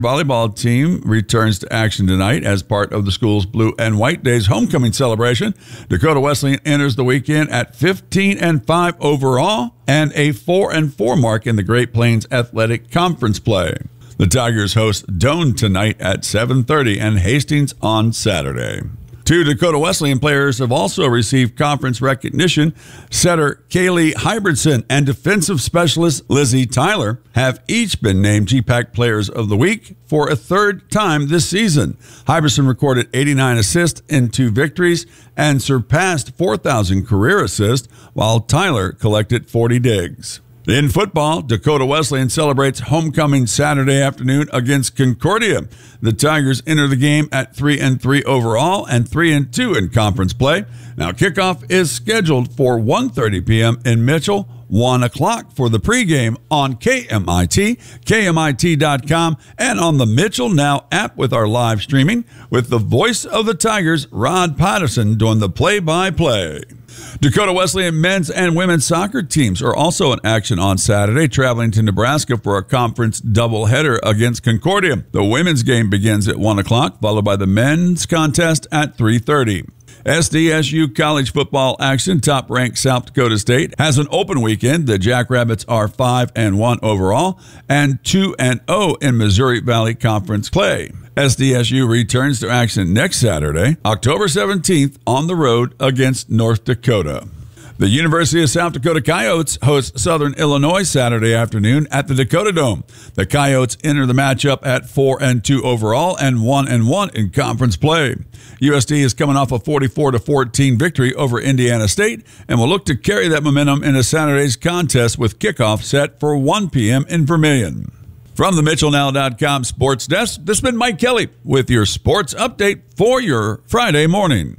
Volleyball team returns to action tonight as part of the school's Blue and White Days homecoming celebration. Dakota Wesleyan enters the weekend at 15-5 overall and a 4-4 mark in the Great Plains Athletic Conference play. The Tigers host Doane tonight at 7:30 and Hastings on Saturday. Two Dakota Wesleyan players have also received conference recognition. Setter Kaylee Hybridson and defensive specialist Lizzie Tyler have each been named GPAC Players of the Week for a third time this season. Hybridson recorded 89 assists in 2 victories and surpassed 4,000 career assists, while Tyler collected 40 digs. In football, Dakota Wesleyan celebrates homecoming Saturday afternoon against Concordia. The Tigers enter the game at 3-3 overall and 3-2 in conference play. Now, kickoff is scheduled for 1:30 p.m. in Mitchell, 1 o'clock for the pregame on KMIT, KMIT.com, and on the Mitchell Now app with our live streaming, with the voice of the Tigers, Rod Patterson, doing the play-by-play. Dakota Wesleyan men's and women's soccer teams are also in action on Saturday, traveling to Nebraska for a conference doubleheader against Concordia. The women's game begins at 1 o'clock, followed by the men's contest at 3:30. SDSU college football action. Top-ranked South Dakota State has an open weekend. The Jackrabbits are 5-1 overall and 2-0 in Missouri Valley Conference play. SDSU returns to action next Saturday, October 17th, on the road against North Dakota. The University of South Dakota Coyotes host Southern Illinois Saturday afternoon at the Dakota Dome. The Coyotes enter the matchup at 4-2 overall and 1-1 in conference play. USD is coming off a 44-14 victory over Indiana State and will look to carry that momentum into Saturday's contest with kickoff set for 1 p.m. in Vermillion. From the MitchellNow.com Sports Desk, this has been Mike Kelly with your sports update for your Friday morning.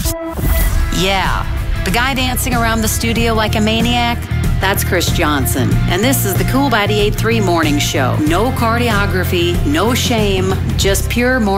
Yeah, the guy dancing around the studio like a maniac, that's Chris Johnson. And this is the Cool 98.3 Morning Show. No choreography, no shame, just pure morning.